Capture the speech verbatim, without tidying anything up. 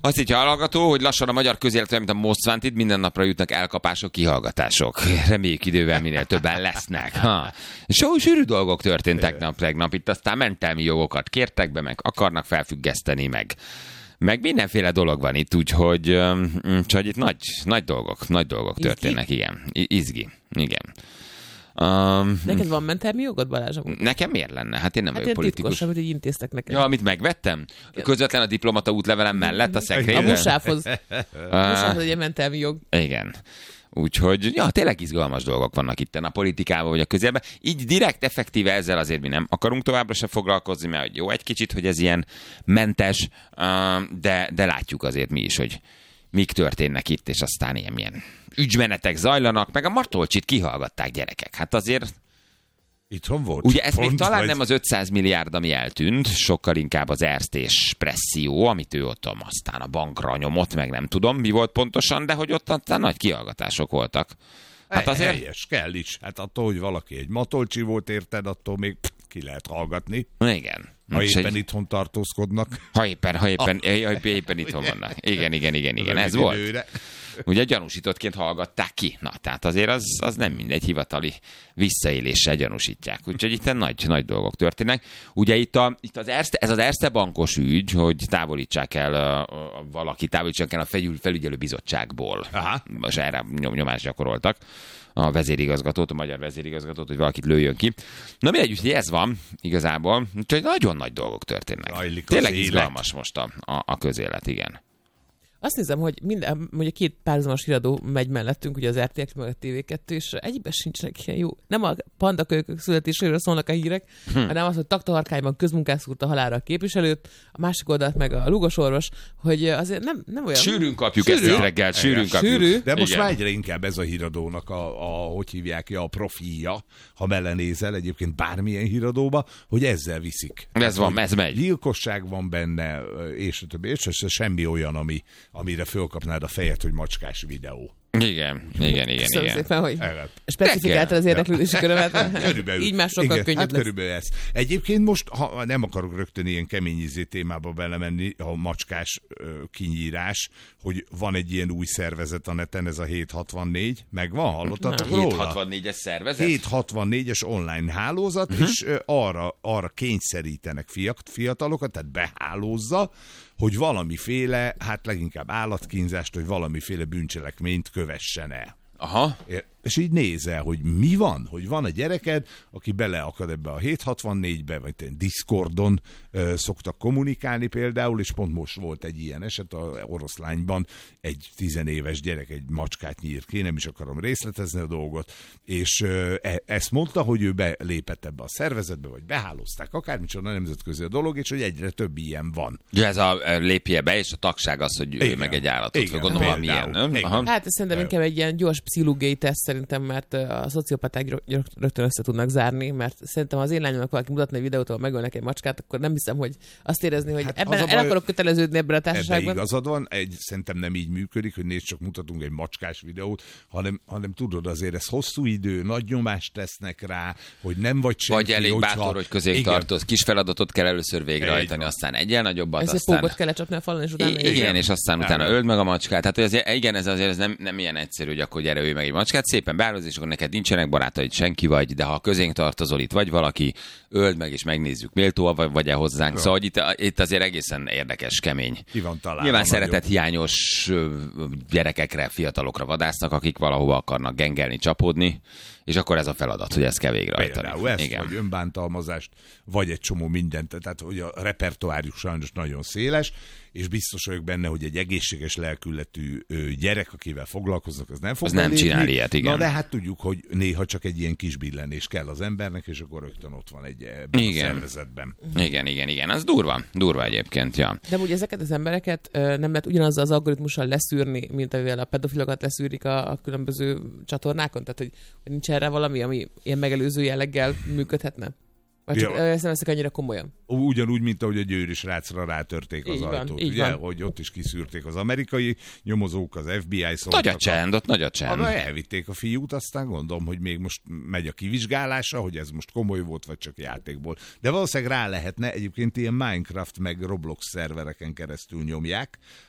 Azt így hallgató, hogy lassan a magyar közélet, mint a Most Wanted, minden napra jutnak elkapások, kihallgatások. Reméljük idővel minél többen lesznek. Ha. So, sűrű dolgok történtek nap tegnap. Itt aztán mentelmi jogokat kértek be, meg akarnak felfüggeszteni, meg meg mindenféle dolog van itt, úgyhogy um, csak itt nagy, nagy dolgok, nagy dolgok Izgi? történnek, igen. I- izgi, igen. Um, Neked van mentelmi jogod, Balázs? Nekem miért lenne? Hát én nem hát vagyok politikus. Hát hogy intéztek neked. Ja, amit megvettem? Közvetlen a diplomata útlevelem mellett a szekrényben? A musávhoz. A musávhoz egy mentelmi jog. Igen. Úgyhogy, ja, tényleg izgalmas dolgok vannak itt a politikában, vagy a közélben. Így direkt, effektíve ezzel azért mi nem akarunk továbbra se foglalkozni, mert jó egy kicsit, hogy ez ilyen mentes, de, de látjuk azért mi is, hogy mik történnek itt, és aztán ilyen, ilyen ügymenetek zajlanak, meg a Matolcsit kihallgatták gyerekek. Hát azért... Itthon volt. Ugye ez Pont, még talán vagy... nem az ötszáz milliárd, ami eltűnt, sokkal inkább az Erste presszió, amit ő ott aztán a bankra nyomott, meg nem tudom, mi volt pontosan, de hogy ott aztán nagy kihallgatások voltak. Hát azért... Helyes, kell is. Hát attól, hogy valaki egy Matolcsi volt, érted, attól még ki lehet hallgatni. Igen. Ha éppen egy... itthon tartózkodnak. Ha éppen, ha éppen, ah. ha éppen itthon vannak. Igen, igen, igen, igen, ez volt. Időre. Ugye gyanúsítottként hallgatták ki. Na, tehát azért az, az nem mindegy, hivatali visszaéléssel gyanúsítják. Úgyhogy itt nagy, nagy dolgok történnek. Ugye itt, a, itt az Erste, ez az Erste bankos ügy, hogy távolítsák el a, a, valaki, távolítsák el a felügyelő bizottságból. Aha. Most erre nyomást gyakoroltak a vezérigazgatót, a magyar vezérigazgatót, hogy valakit lőjön ki. Na mindegy, úgyhogy ez van igazából. Úgyhogy nagyon nagy dolgok történnek. Rajlik Tényleg izgalmas most a, a, a közélet, igen. Azt nézem, hogy minden, mondja két párhuzamos híradó megy mellettünk, ugye az er té extra meg a té vé kettő, és egyben sincsenek ilyen jó. Nem a pandakölykök születéséről szólnak a hírek, hm. hanem az, hogy Taktaharkányban közmunkás szúrta halálra a képviselőt, a másik oldalt meg a Lugos orvos, hogy azért nem, nem olyan... Sűrűn kapjuk Sűrű. ezt reggel, sűrűn kapjuk. Sűrű. De most már egyre inkább ez a híradónak a, a hogy hívják ki, a profilja, ha belenézel egyébként bármilyen híradóba, hogy ezzel viszik. Ez van, ez megy. Gyilkosság van benne, és a többi, és ez semmi olyan, ami amire fölkapnád a fejet, hogy macskás videó. Igen, igen, igen. Köszönöm igen. szépen, hogy specifikáltad az érdeklődési körömet. Körülbelül. Így már sokkal igen, könnyebb hát lesz. körülbelül ez. Egyébként most, ha nem akarok rögtön ilyen kemény izé témába belemenni, a macskás ö, kinyírás, hogy van egy ilyen új szervezet a neten, ez a hétszázhatvannégy, megvan, hallottatok róla? hétszázhatvannégyes szervezet? hétszázhatvannégyes online hálózat, uh-huh. és ö, arra, arra kényszerítenek fiatalokat, tehát behálózza, hogy valamiféle, hát leginkább állatkínzást, hogy valamiféle bűncselekményt kövessen el. Aha. És így nézel, hogy mi van, hogy van a gyereked, aki beleakad ebbe a hétszázhatvannégybe, vagy Discordon ö, szoktak kommunikálni például, és pont most volt egy ilyen eset, a Oroszlányban egy tizenéves gyerek egy macskát nyírt ki, nem is akarom részletezni a dolgot, és ö, e, ezt mondta, hogy ő belépett ebbe a szervezetbe, vagy behálózták, akármicsoda nemzetközi a dolog, és hogy egyre több ilyen van. Ja, ez a lépje be, és a tagság az, hogy ő meg egy állatot. Igen, gondolom, valamilyen, nem? Hát ez szerintem inkább egy ilyen gyors pszichológiai teszt szerintem, mert a szociopaták rögtön össze tudnak zárni, mert szerintem az én lányomnak valaki mutatna egy videót, ahol megölnek egy macskát, akkor nem hiszem, hogy azt érezni, hogy hát ebben el akarok köteleződni ebben a társaságban. Ebben igazad van, egy, szerintem nem így működik, hogy nézd, csak mutatunk egy macskás videót, hanem, hanem tudod, azért ez hosszú idő, nagy nyomást tesznek rá, hogy nem vagy senki. Vagy elég hogyha... bátor, hogy közé tartoz. Kis feladatot kell először végrehajtani, aztán egyen nagyobbat, ez aztán... Pógot kell lecsapni a falon, és utána... Igen, igen, és aztán utána öld meg a macskát. Hát azért, igen, ez azért ez nem, nem ilyen egyszerű, hogy akkor gyere, ölj meg egy macskát, szépen beállóz, és akkor neked nincsenek barátaid, senki vagy, de ha közénk tartozol, itt vagy valaki, öld meg, és megnézzük, méltóan vagy, vagy-e hozzánk. Jó. Szóval itt, itt azért egészen érdekes, kemény. Ki van találva. Nyilván szeretett hiányos gyerekekre, fiatalokra vadásznak, akik valahova akarnak gengelni, csapódni, és akkor ez a feladat, hogy ezt kell végrehajtani. Például ezt, igen. vagy önbántalmazást, vagy egy csomó mindent. Tehát hogy a repertoárjuk sajnos nagyon széles, és biztos vagyok benne, hogy egy egészséges lelkületű gyerek, akivel foglalkoznak, az nem fog az nem csinál ilyet, igen. Na de hát tudjuk, hogy néha csak egy ilyen kis billenés kell az embernek, és akkor rögtön ott van egy ebben a szervezetben. Igen, igen, igen. Az durva, durva egyébként, ja. De úgy ezeket az embereket nem lehet ugyanazzal az algoritmussal leszűrni, mint amivel a pedofilokat leszűrik a, a különböző csatornákon? Tehát, hogy, hogy nincs erre valami, ami ilyen megelőző jelleggel működhetne? Vagy csak ja. ezt nem veszik annyira komolyan? Ugyanúgy, mint ahogy a győri srácra rátörték az így ajtót. Van, ugye, van. hogy ott is kiszűrték az amerikai nyomozók, az ef bé i szóltak. Nagy a csend, ott nagy a csend. Arra elvitték a fiút, aztán gondolom, hogy még most megy a kivizsgálása, hogy ez most komoly volt, vagy csak játékból. De valószínűleg rá lehetne, egyébként ilyen Minecraft meg Roblox szervereken keresztül nyomják